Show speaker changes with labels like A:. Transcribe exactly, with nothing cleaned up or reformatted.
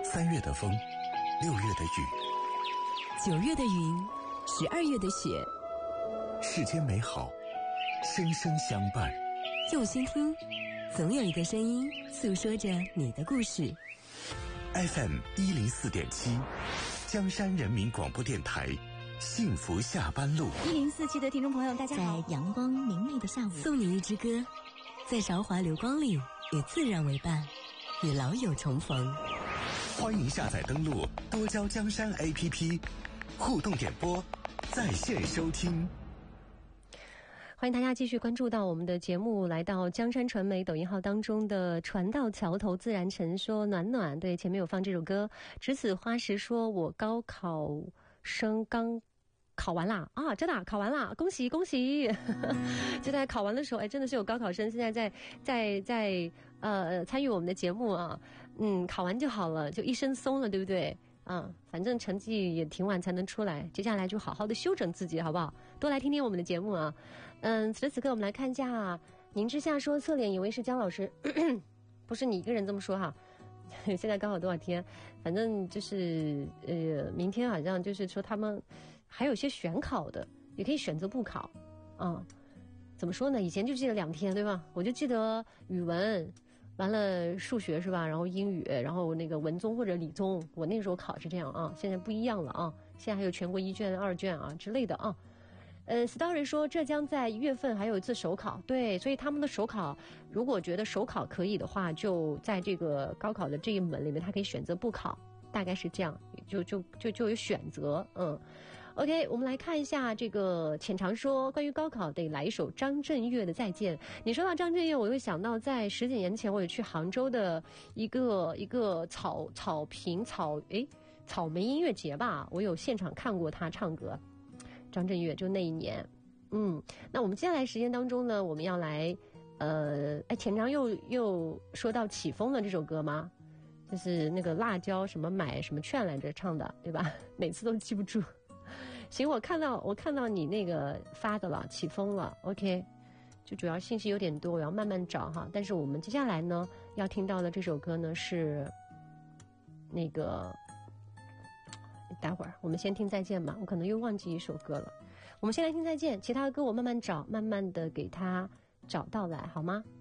A: 三月的风，六月的雨，
B: 九月的云，十二月的雪。
A: 世间美好，声声相伴。
B: 用心听，总有一个声音诉说着你的故事。
A: F M 一零四点七，江山人民广播电台，幸福下班路。
C: 一零四期的听众朋友，大家好。
B: 在阳光明媚的下午，送你一支歌，在韶华流光里，与自然为伴，与老友重逢。
A: 欢迎下载登录多交江山 A P P， 互动点播，在线收听。
D: 欢迎大家继续关注到我们的节目，来到江山传媒抖音号当中的船到桥头自然沉，说暖暖，对，前面有放这首歌。栀子花时说我高考生刚考完啦啊，真的、啊、考完啦，恭喜恭喜！就在考完的时候，哎，真的是有高考生现在在在在呃参与我们的节目啊，嗯，考完就好了，就一身松了，对不对？嗯，反正成绩也挺晚才能出来，接下来就好好的修整自己，好不好？多来听听我们的节目啊。嗯，此时此刻我们来看一下，宁之夏说侧脸以为是姜老师，不是你一个人这么说哈。现在高考多少天？反正就是呃，明天好像就是说他们还有些选考的，也可以选择不考。啊、嗯，怎么说呢？以前就记得两天，对吧？我就记得语文。完了数学是吧，然后英语，然后那个文综或者理综，我那时候考是这样啊，现在不一样了啊，现在还有全国一卷二卷啊之类的啊。呃 Story 说浙江在一月份还有一次首考，对，所以他们的首考如果觉得首考可以的话，就在这个高考的这一门里面他可以选择不考，大概是这样，就就就就有选择。嗯 OK， 我们来看一下这个浅尝说关于高考得来一首张震岳的再见。你说到张震岳，我又想到在十几年前我有去杭州的一个一个草草坪草诶草莓音乐节吧，我有现场看过他唱歌，张震岳就那一年。嗯，那我们接下来时间当中呢，我们要来呃哎浅尝又又说到起风了这首歌吗？就是那个辣椒什么买什么券来着唱的，对吧？每次都记不住。行，我看到我看到你那个发的了，起风了 OK， 就主要信息有点多，我要慢慢找哈。但是我们接下来呢要听到的这首歌呢是那个，待会儿我们先听再见吧，我可能又忘记一首歌了。我们先来听再见，其他的歌我慢慢找，慢慢的给它找到来好吗？